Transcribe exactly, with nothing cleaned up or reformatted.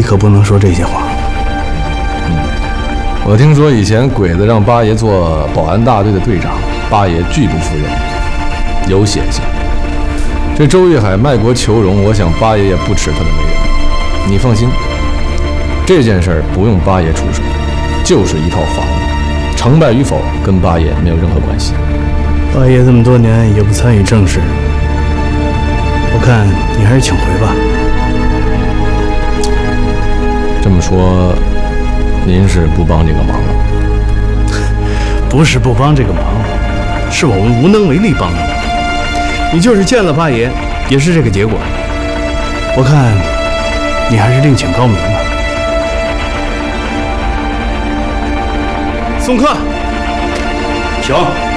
可不能说这些话。 嗯，我听说以前鬼子让八爷做保安大队的队长，八爷拒不赴任，有血性。这周玉海卖国求荣，我想八爷也不齿他的为人。你放心，这件事儿不用八爷出手，就是一套房子，成败与否跟八爷没有任何关系。 八爷这么多年也不参与政事，我看你还是请回吧。 这么说，您是不帮这个忙了？ 不是不帮这个忙，是我们无能为力帮的忙。你就是见了八爷，也是这个结果。我看你还是另请高明吧。送客， 停。